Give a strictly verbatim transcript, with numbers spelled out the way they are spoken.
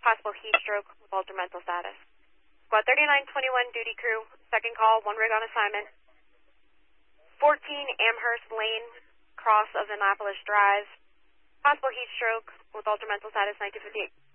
possible heat stroke with altered mental status. Squad thirty-nine twenty-one duty crew, second call, one rig on assignment. fourteen Amherst Lane, cross of Annapolis Drive. Possible heat stroke with altered mental status, nineteen fifty-eight.